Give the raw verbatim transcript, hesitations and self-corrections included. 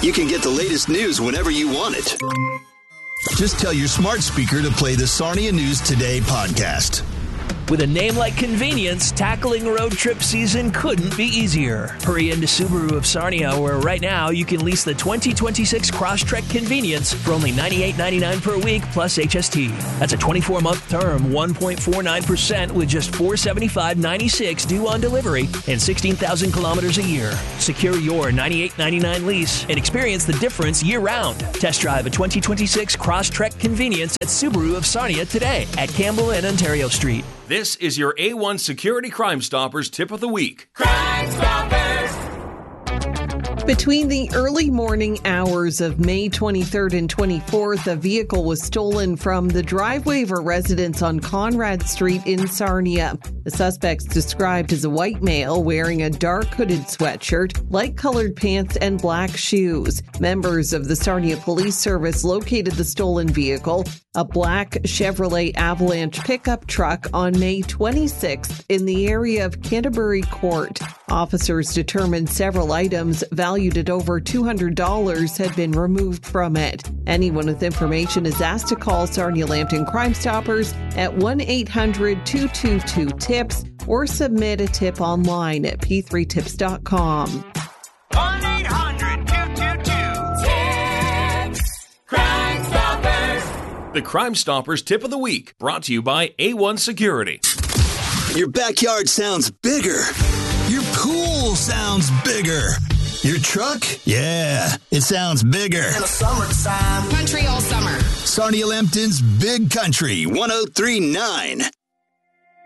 you can get the latest news whenever you want it. Just tell your smart speaker to play the Sarnia News Today podcast. With a name like Convenience, tackling road trip season couldn't be easier. Hurry into Subaru of Sarnia, where right now you can lease the twenty twenty-six Crosstrek Convenience for only ninety-eight ninety-nine per week plus H S T. That's a twenty-four month term, one point four nine percent with just four hundred seventy-five dollars and ninety-six cents due on delivery and sixteen thousand kilometers a year. Secure your ninety-eight ninety-nine lease and experience the difference year-round. Test drive a twenty twenty-six Crosstrek Convenience at Subaru of Sarnia today at Campbell and Ontario Street. This is your A one Security Crime Stoppers tip of the week. Crime Stoppers! Between the early morning hours of May twenty-third and twenty-fourth, a vehicle was stolen from the driveway of a residence on Conrad Street in Sarnia. The suspect's described as a white male wearing a dark hooded sweatshirt, light-colored pants, and black shoes. Members of the Sarnia Police Service located the stolen vehicle, a black Chevrolet Avalanche pickup truck, on May twenty-sixth in the area of Canterbury Court. Officers determined several items valued at over two hundred dollars had been removed from it. Anyone with information is asked to call Sarnia Lambton Crime Stoppers at one eight hundred two two two TIPS or submit a tip online at p three tips dot com. one eight hundred two two two TIPS! Crime Stoppers! The Crime Stoppers tip of the week, brought to you by A one Security. Your backyard sounds bigger. Your pool sounds bigger. Your truck? Yeah, it sounds bigger. In the summertime. Country all summer. Sarnia Lambton's Big Country one oh three point nine.